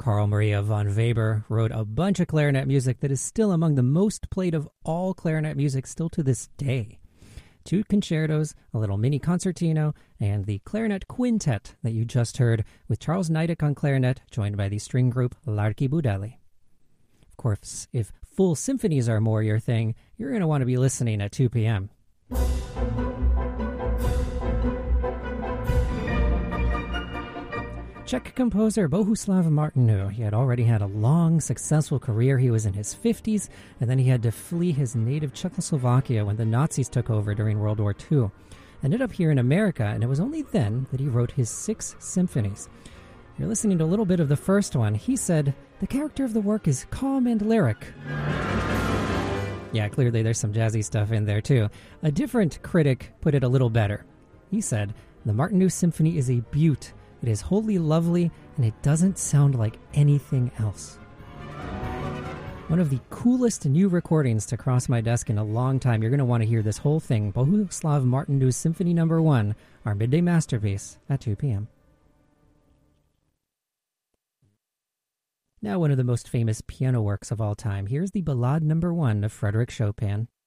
Carl Maria von Weber wrote a bunch of clarinet music that is still among the most played of all clarinet music still to this day. 2 concertos, a little mini concertino, and the clarinet quintet that you just heard with Charles Niedek on clarinet, joined by the string group Larky Budelli. Of course, if full symphonies are more your thing, you're going to want to be listening at 2 p.m. Czech composer Bohuslav Martinu. He had already had a long, successful career. He was in his 50s, and then he had to flee his native Czechoslovakia when the Nazis took over during World War II. Ended up here in America, and it was only then that he wrote his 6 symphonies. You're listening to a little bit of the first one. He said, "The character of the work is calm and lyric." Yeah, clearly there's some jazzy stuff in there too. A different critic put it a little better. He said, "The Martinu Symphony is a beaut. It is wholly lovely, and it doesn't sound like anything else." One of the coolest new recordings to cross my desk in a long time. You're going to want to hear this whole thing. Bohuslav Martinu Symphony No. 1, our midday masterpiece at 2 p.m. Now one of the most famous piano works of all time. Here's the Ballade No. 1 of Frédéric Chopin.